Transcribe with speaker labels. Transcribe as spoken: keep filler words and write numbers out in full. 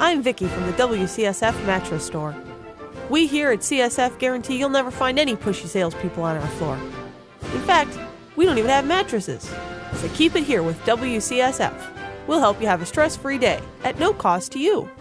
Speaker 1: I'm Vicky from the W C S F Mattress Store. We here at C S F guarantee you'll never find any pushy salespeople on our floor. In fact, we don't even have mattresses. So keep it here with W C S F. We'll help you have a stress-free day at no cost to you.